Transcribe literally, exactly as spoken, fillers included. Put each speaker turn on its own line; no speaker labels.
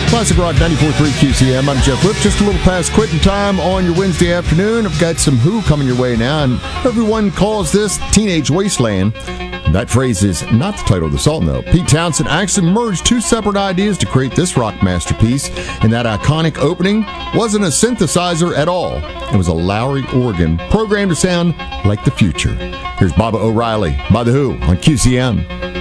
Classic Rock ninety-four point three Q C M. I'm Jeff Whip. Just a little past quitting time on your Wednesday afternoon. I've got some Who coming your way now, and everyone calls this Teenage Wasteland. That phrase is not the title of the song, though. Pete Townshend actually merged two separate ideas to create this rock masterpiece, and that iconic opening wasn't a synthesizer at all. It was a Lowry organ programmed to sound like the future. Here's Baba O'Reilly by The Who on Q C M.